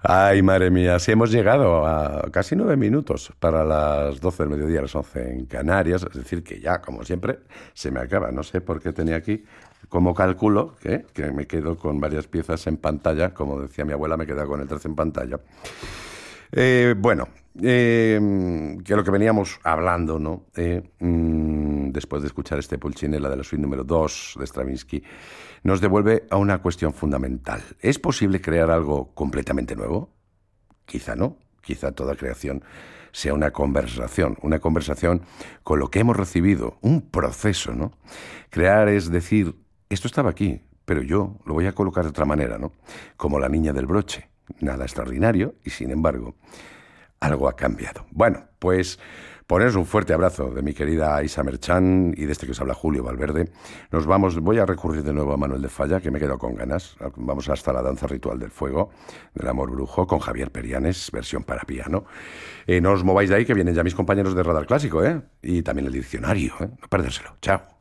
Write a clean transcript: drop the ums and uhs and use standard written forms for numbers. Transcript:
Ay, madre mía, sí hemos llegado a casi 9 minutos para las 12 del mediodía, las 11 en Canarias. Es decir, que ya, como siempre, se me acaba. No sé por qué tenía aquí, como calculo, que me quedo con varias piezas en pantalla. Como decía mi abuela, me queda con el 13 en pantalla. Bueno, que lo que veníamos hablando, ¿no? Después de escuchar este Pulcinella de la suite número 2 de Stravinsky, nos devuelve a una cuestión fundamental. ¿Es posible crear algo completamente nuevo? Quizá no. Quizá toda creación sea una conversación con lo que hemos recibido, un proceso, ¿no? Crear es decir, esto estaba aquí, pero yo lo voy a colocar de otra manera, ¿no? Como la niña del broche. Nada extraordinario y, sin embargo, algo ha cambiado. Bueno, pues poneros un fuerte abrazo de mi querida Isa Merchán y de este que os habla Julio Valverde. Nos vamos, voy a recurrir de nuevo a Manuel de Falla, que me he quedado con ganas. Vamos hasta la danza ritual del fuego, del amor brujo, con Javier Perianes, versión para piano. No os mováis de ahí, que vienen ya mis compañeros de Radar Clásico, ¿eh? Y también el diccionario, ¿eh? No perdérselo. Chao.